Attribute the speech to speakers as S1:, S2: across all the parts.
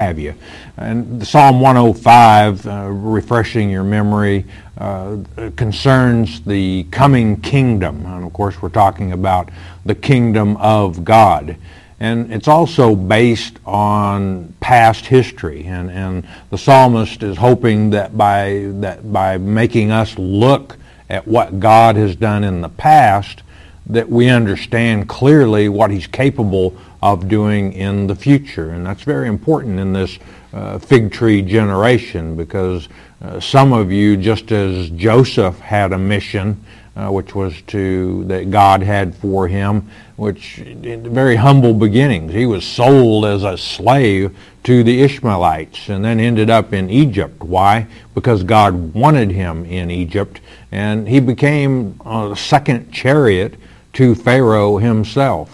S1: have you. And Psalm 105, refreshing your memory, concerns the coming kingdom. And of course, we're talking about the kingdom of God. And it's also based on past history. And the psalmist is hoping that by making us look at what God has done in the past, that we understand clearly what he's capable of doing in the future. And that's very important in this fig tree generation, because some of you, just as Joseph had a mission, which was that God had for him, which in very humble beginnings. He was sold as a slave to the Ishmaelites and then ended up in Egypt. Why? Because God wanted him in Egypt, and he became a second chariot to Pharaoh himself.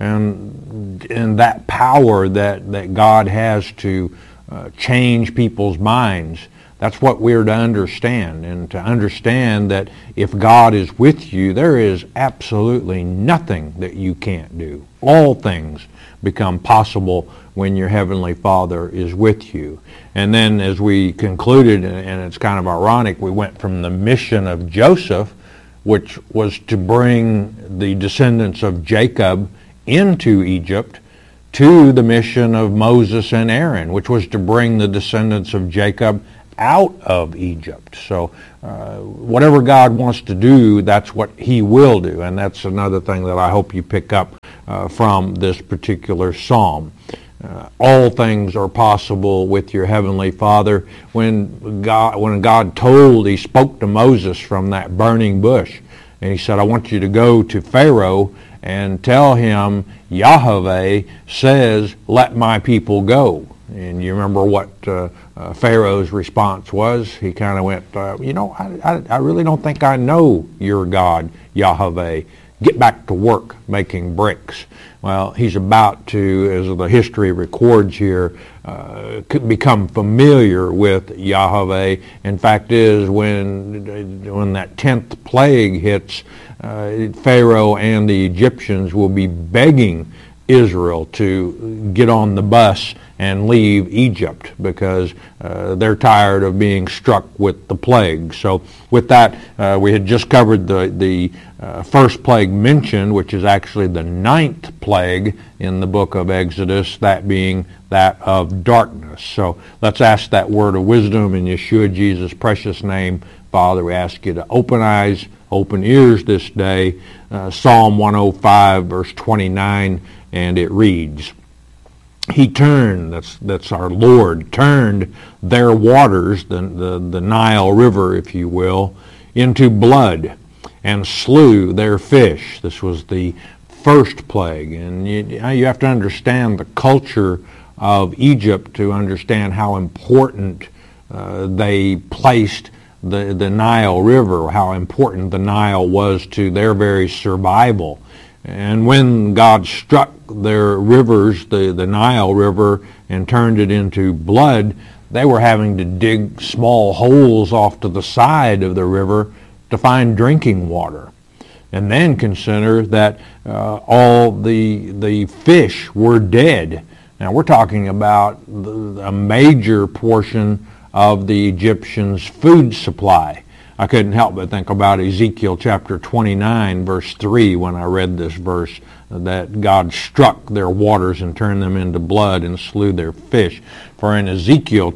S1: And that power that God has to change people's minds, that's what we're to understand. And to understand that if God is with you, there is absolutely nothing that you can't do. All things become possible when your Heavenly Father is with you. And then as we concluded, and it's kind of ironic, we went from the mission of Joseph, which was to bring the descendants of Jacob into Egypt, to the mission of Moses and Aaron, which was to bring the descendants of Jacob out of Egypt. So whatever God wants to do, that's what he will do. And that's another thing that I hope you pick up from this particular psalm. All things are possible with your Heavenly Father. When God he spoke to Moses from that burning bush, and he said, I want you to go to Pharaoh and tell him, Yahweh says, let my people go. And you remember what Pharaoh's response was? He kind of went, I really don't think I know your God, Yahweh. Get back to work making bricks. Well, he's about to, as the history records here, become familiar with Yahweh. In fact, is when that 10th plague hits, Pharaoh and the Egyptians will be begging Israel to get on the bus and leave Egypt, because they're tired of being struck with the plague. So with that, we had just covered the first plague mentioned, which is actually the 9th plague in the book of Exodus, that being that of darkness. So let's ask that word of wisdom in Yeshua Jesus' precious name. Father, we ask you to open eyes, open ears this day. Psalm 105, verse 29, and it reads, He turned, that's our Lord, turned their waters, the Nile River, if you will, into blood, and slew their fish. This was the first plague. And you have to understand the culture of Egypt to understand how important they placed the Nile River, how important the Nile was to their very survival. And when God struck their rivers, the Nile River, and turned it into blood, they were having to dig small holes off to the side of the river to find drinking water. And then consider that all the fish were dead. Now we're talking about a major portion of the Egyptians' food supply. I couldn't help but think about Ezekiel chapter 29, verse 3, when I read this verse, that God struck their waters and turned them into blood and slew their fish. For in Ezekiel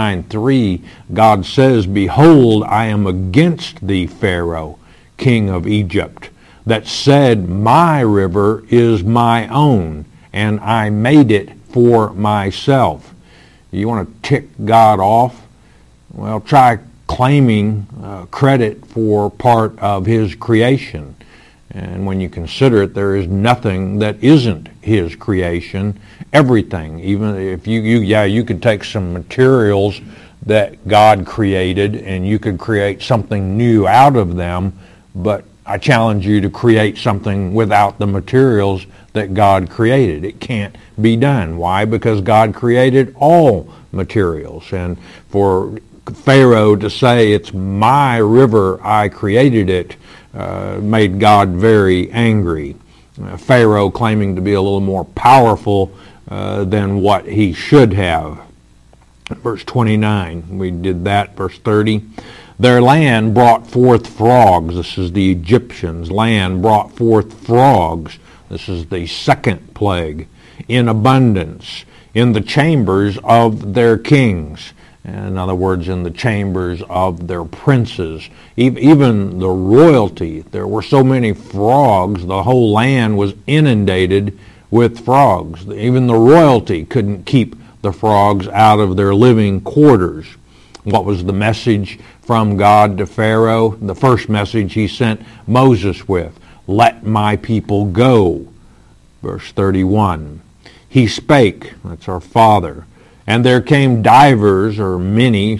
S1: 29:3, God says, Behold, I am against thee, Pharaoh, king of Egypt, that said, My river is my own, and I made it for myself. You want to tick God off? Well, try claiming credit for part of his creation. And when you consider it, there is nothing that isn't his creation. Everything, even if you could take some materials that God created and you could create something new out of them, but I challenge you to create something without the materials that God created. It can't be done. Why? Because God created all materials. And for Pharaoh to say, it's my river, I created it, made God very angry. Pharaoh claiming to be a little more powerful than what he should have. Verse 29, we did that. Verse 30, their land brought forth frogs. This is the Egyptians' land brought forth frogs. This is the second plague. In abundance, in the chambers of their kings. In other words, in the chambers of their princes. Even the royalty, there were so many frogs, the whole land was inundated with frogs. Even the royalty couldn't keep the frogs out of their living quarters. What was the message from God to Pharaoh? The first message he sent Moses with, let my people go. Verse 31, he spake, that's our Father, and there came divers, or many,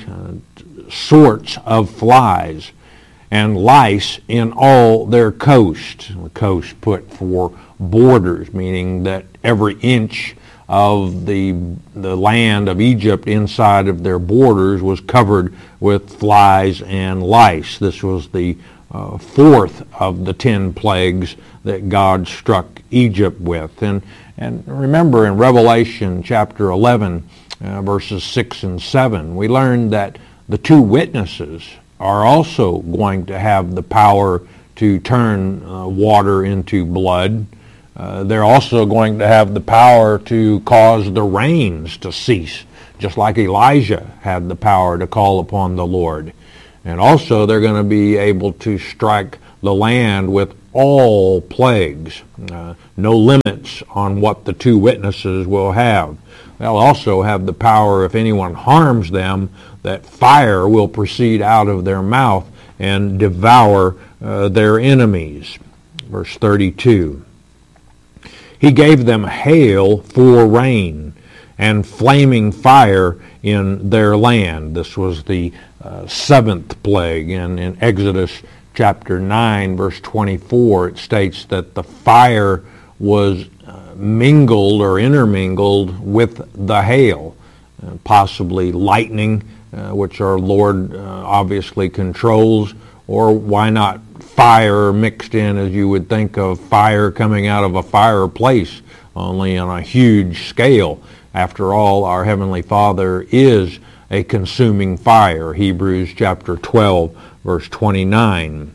S1: sorts of flies, and lice in all their coast. The coast put for borders, meaning that every inch of the land of Egypt inside of their borders was covered with flies and lice. This was the fourth of the 10 plagues that God struck Egypt with. And remember in Revelation chapter 11, verses 6 and 7, we learned that the 2 witnesses are also going to have the power to turn water into blood. They're also going to have the power to cause the rains to cease, just like Elijah had the power to call upon the Lord. And also they're going to be able to strike the land with all plagues. No limits on what the 2 witnesses will have. They'll also have the power, if anyone harms them, that fire will proceed out of their mouth and devour their enemies. Verse 32. He gave them hail for rain and flaming fire in their land. This was the 7th plague. And in Exodus chapter 9, verse 24, it states that the fire was mingled or intermingled with the hail, possibly lightning, which our Lord obviously controls, or why not fire mixed in, as you would think of fire coming out of a fireplace, only on a huge scale. After all, our Heavenly Father is a consuming fire. Hebrews chapter 12, verse 29.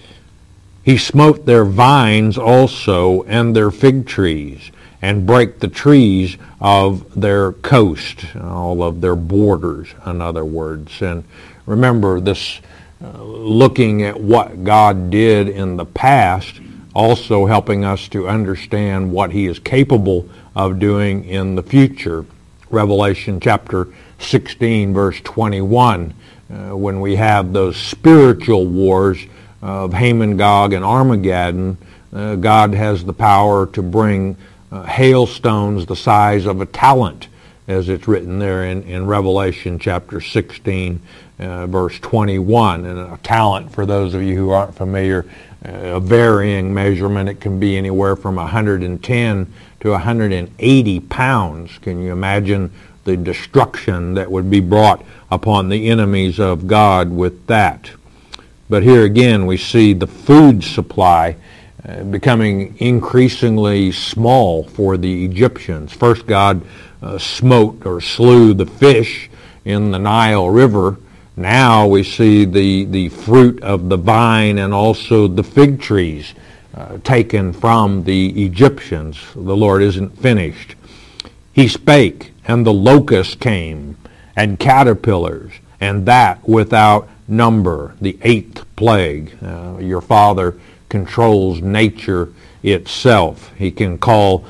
S1: He smote their vines also and their fig trees, and brake the trees of their coast, all of their borders, in other words. And remember, this looking at what God did in the past, also helping us to understand what he is capable of doing in the future. Revelation chapter 16, verse 21, when we have those spiritual wars of Haman, Gog, and Armageddon, God has the power to bring hailstones the size of a talent, as it's written there in Revelation chapter 16, verse 21. And a talent, for those of you who aren't familiar, a varying measurement. It can be anywhere from 110 to 180 pounds. Can you imagine the destruction that would be brought upon the enemies of God with that? But here again we see the food supply becoming increasingly small for the Egyptians. First, God smote or slew the fish in the Nile River. Now we see the fruit of the vine and also the fig trees taken from the Egyptians. The Lord isn't finished. He spake, and the locusts came, and caterpillars, and that without number, the 8th plague. Your Father controls nature itself. He can call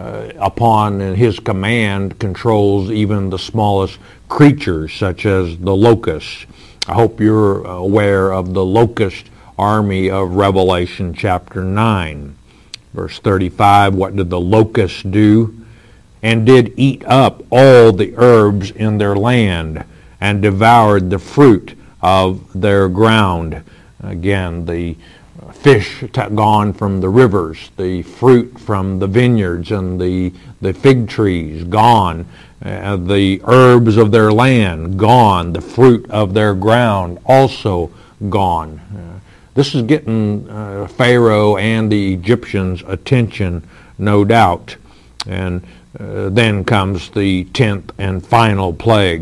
S1: upon, and his command controls even the smallest creatures, such as the locusts. I hope you're aware of the locust army of Revelation chapter 9. Verse 35, what did the locusts do? And did eat up all the herbs in their land, and devoured the fruit of their ground. Again, the fish gone from the rivers, the fruit from the vineyards, and the fig trees gone, the herbs of their land gone, the fruit of their ground also gone. This is getting Pharaoh and the Egyptians' attention, no doubt. And then comes the 10th and final plague,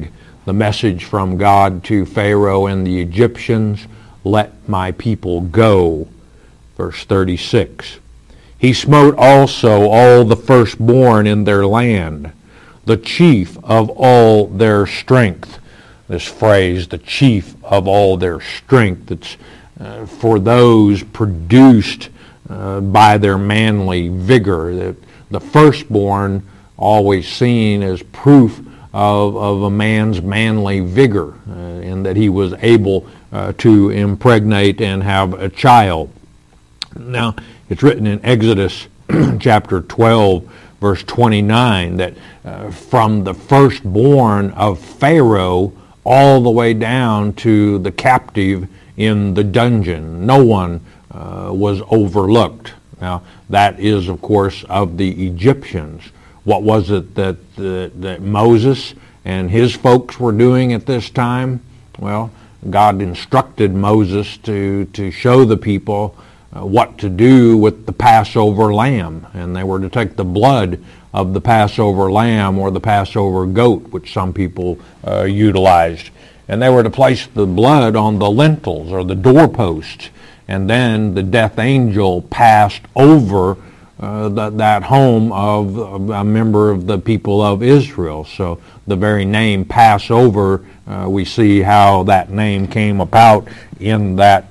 S1: the message from God to Pharaoh and the Egyptians, "Let my people go." Verse 36. He smote also all the firstborn in their land, the chief of all their strength. This phrase, the chief of all their strength, it's for those produced by their manly vigor. The firstborn always seen as proof of a man's manly vigor, in that he was able to impregnate and have a child. Now, it's written in Exodus chapter 12, verse 29, that from the firstborn of Pharaoh all the way down to the captive in the dungeon, no one was overlooked. Now, that is, of course, of the Egyptians. What was it that Moses and his folks were doing at this time? Well, God instructed Moses to show the people what to do with the Passover lamb, and they were to take the blood of the Passover lamb or the Passover goat, which some people utilized, and they were to place the blood on the lintels or the doorposts, and then the death angel passed over that home of a member of the people of Israel. So the very name Passover, we see how that name came about in that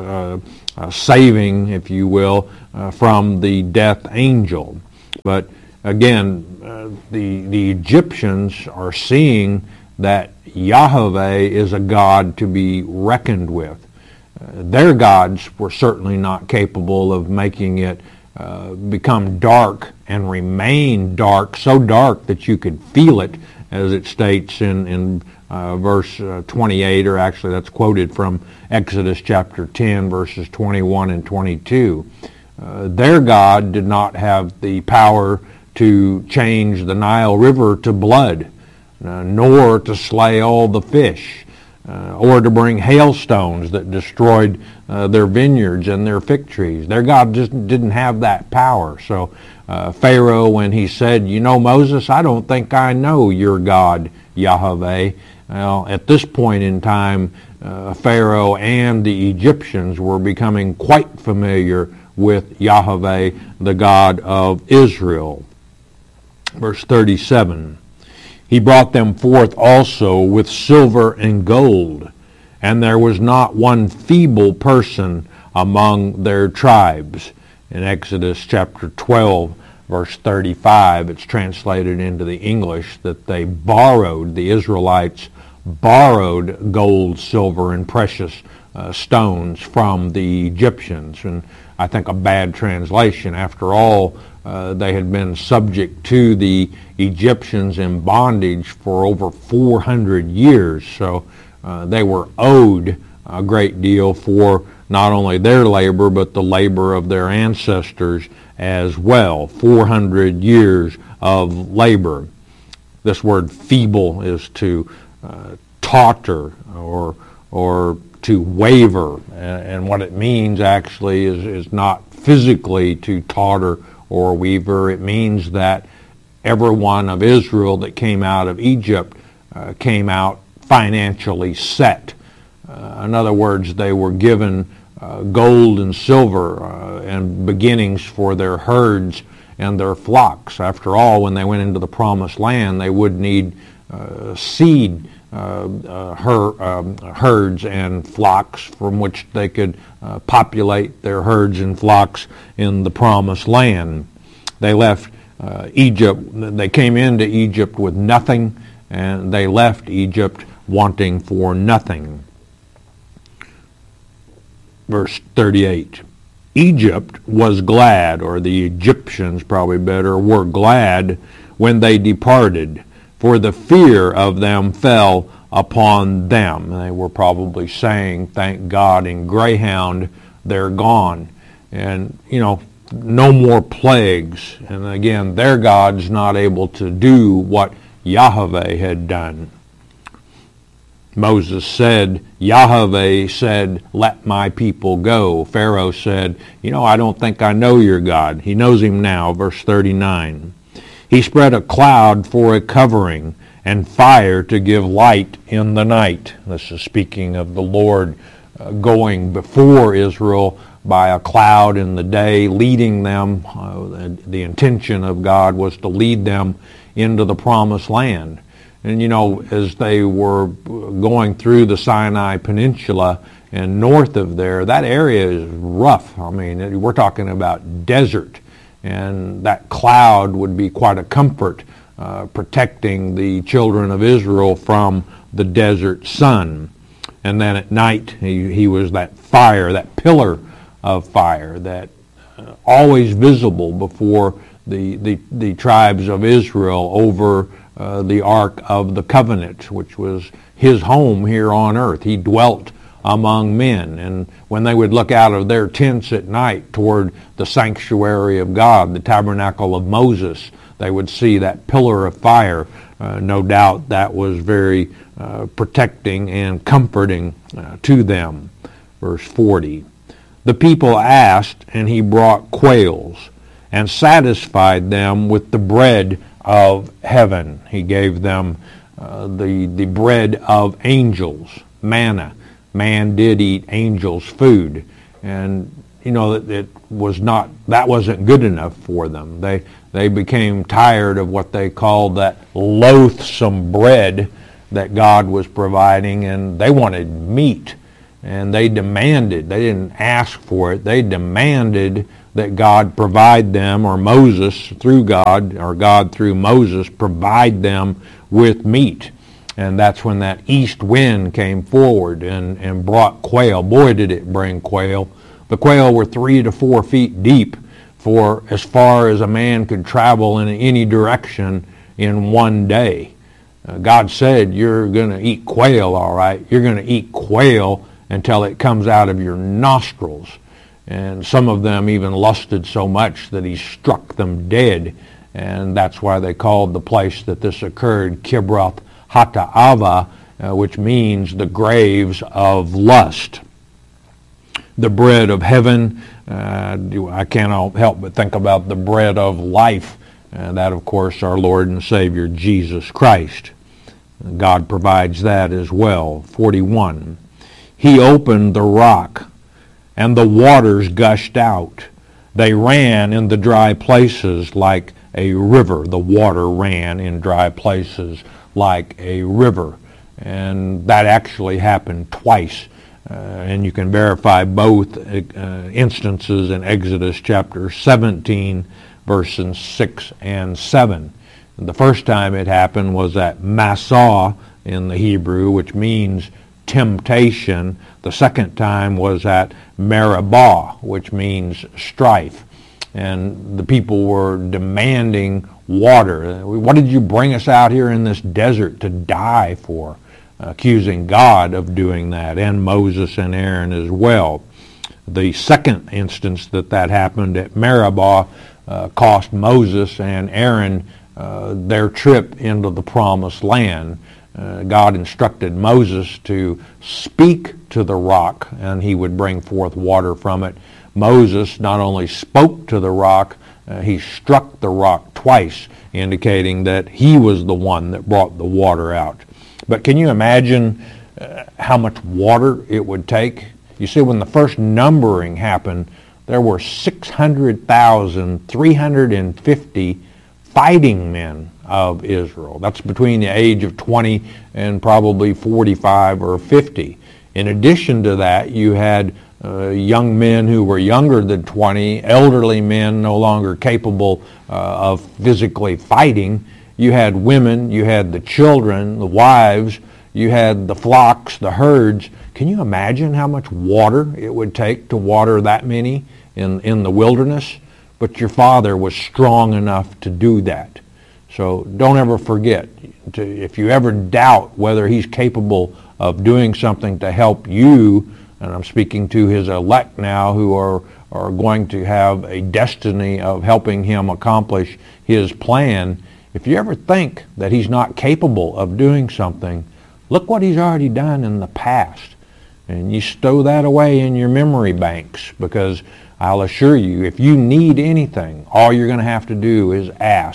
S1: saving, if you will, from the death angel. But again, the Egyptians are seeing that Yahweh is a God to be reckoned with. Their gods were certainly not capable of making it become dark and remain dark, so dark that you could feel it, as it states in verse 28, or actually that's quoted from Exodus chapter 10, verses 21 and 22. Their God did not have the power to change the Nile River to blood, nor to slay all the fish, or to bring hailstones that destroyed their vineyards and their fig trees. Their God just didn't have that power. So Pharaoh, when he said, "You know, Moses, I don't think I know your God, Yahweh." Well, at this point in time, Pharaoh and the Egyptians were becoming quite familiar with Yahweh, the God of Israel. Verse 37. He brought them forth also with silver and gold, and there was not one feeble person among their tribes. In Exodus chapter 12, verse 35, it's translated into the English that they borrowed, the Israelites borrowed gold, silver, and precious stones from the Egyptians. And I think a bad translation. After all, they had been subject to the Egyptians in bondage for over 400 years. So they were owed a great deal for not only their labor, but the labor of their ancestors as well. 400 years of labor. This word feeble is to totter or to waver, and what it means actually is not physically to totter or waver. It means that everyone of Israel that came out of Egypt came out financially set. In other words, they were given gold and silver and beginnings for their herds and their flocks. After all, when they went into the promised land, they would need seed herds and flocks from which they could populate their herds and flocks in the promised land. They left Egypt. They came into Egypt with nothing, and they left Egypt wanting for nothing. Verse 38. Egypt was glad, or the Egyptians probably better, were glad when they departed, for the fear of them fell upon them. They were probably saying, thank God, in Greyhound, they're gone. And, no more plagues. And again, their God's not able to do what Yahweh had done. Moses said, Yahweh said, let my people go. Pharaoh said, I don't think I know your God. He knows him now, verse 39. He spread a cloud for a covering, and fire to give light in the night. This is speaking of the Lord going before Israel by a cloud in the day, leading them. The intention of God was to lead them into the promised land. And as they were going through the Sinai Peninsula and north of there, that area is rough. I mean, we're talking about desert. And that cloud would be quite a comfort, protecting the children of Israel from the desert sun. And then at night, he was that fire, that pillar of fire that always visible before the tribes of Israel over the Ark of the Covenant, which was his home here on earth. He dwelt among men. And when they would look out of their tents at night toward the sanctuary of God, the tabernacle of Moses, they would see that pillar of fire. No doubt that was very protecting and comforting to them. Verse 40. The people asked, and he brought quails and satisfied them with the bread of heaven. He gave them the bread of angels, manna. Man did eat angels' food, and that wasn't good enough for them. They became tired of what they called that loathsome bread that God was providing, and they wanted meat. And they demanded, they didn't ask for it, they demanded that God provide them, or Moses through God, or God through Moses provide them with meat. And that's when that east wind came forward and brought quail. Boy, did it bring quail. The quail were 3 to 4 feet deep for as far as a man could travel in any direction in one day. God said, you're going to eat quail, all right. You're going to eat quail until it comes out of your nostrils. And some of them even lusted so much that he struck them dead. And that's why they called the place that this occurred Kibroth Hattaava, which means the graves of lust. The bread of heaven, I can't help but think about the bread of life. That, of course, our Lord and Savior, Jesus Christ. God provides that as well. 41. He opened the rock, and the waters gushed out. They ran in the dry places like a river. The water ran in dry places like a river. And that actually happened twice. And you can verify both instances in Exodus chapter 17, verses 6 and 7. The first time it happened was at Massah in the Hebrew, which means temptation. The second time was at Meribah, which means strife. And the people were demanding water. What did you bring us out here in this desert to die for? Accusing God of doing that, and Moses and Aaron as well. The second instance that happened at Meribah cost Moses and Aaron their trip into the promised land. God instructed Moses to speak to the rock, and he would bring forth water from it. Moses not only spoke to the rock, he struck the rock twice, indicating that he was the one that brought the water out. But can you imagine how much water it would take? You see, when the first numbering happened, there were 600,350 fighting men of Israel. That's between the age of 20 and probably 45 or 50. In addition to that, you had young men who were younger than 20, elderly men no longer capable of physically fighting. You had women, you had the children, the wives, you had the flocks, the herds. Can you imagine how much water it would take to water that many in the wilderness? But your Father was strong enough to do that. So don't ever forget, if you ever doubt whether He's capable of doing something to help you, and I'm speaking to His elect now who are going to have a destiny of helping Him accomplish His plan. If you ever think that He's not capable of doing something, look what He's already done in the past. And you stow that away in your memory banks, because I'll assure you, if you need anything, all you're going to have to do is ask.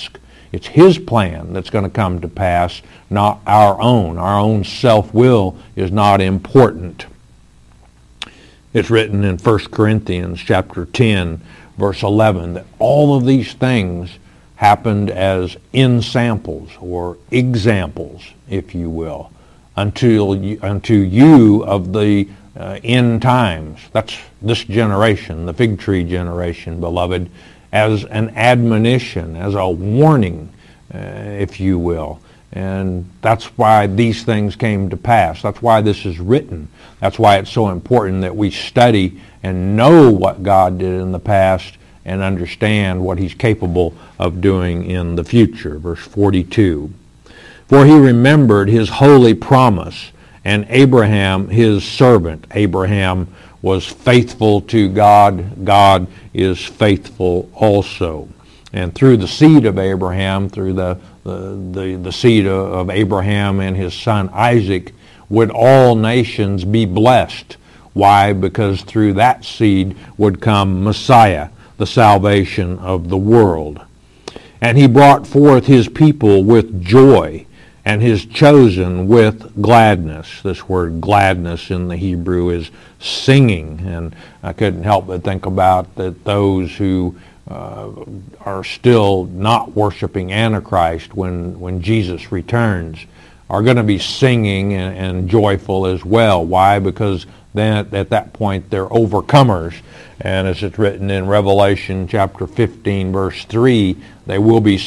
S1: It's His plan that's going to come to pass, not our own. Our own self-will is not important. It's written in 1 Corinthians chapter 10, verse 11, that all of these things happened as ensamples or examples, if you will, unto you of the end times. That's this generation, the fig tree generation, beloved, as an admonition, as a warning, if you will. And that's why these things came to pass. That's why this is written. That's why it's so important that we study and know what God did in the past and understand what He's capable of doing in the future. Verse 42. For He remembered His holy promise, and Abraham His servant. Abraham was faithful to God. God is faithful also. And through the seed of Abraham, through the seed of Abraham and his son Isaac, would all nations be blessed. Why? Because through that seed would come Messiah, the salvation of the world. And He brought forth His people with joy, and His chosen with gladness. This word gladness in the Hebrew is singing, and I couldn't help but think about that those who are still not worshiping Antichrist when Jesus returns are going to be singing and joyful as well. Why? Because then at that point they're overcomers. And as it's written in Revelation chapter 15, verse 3, they will be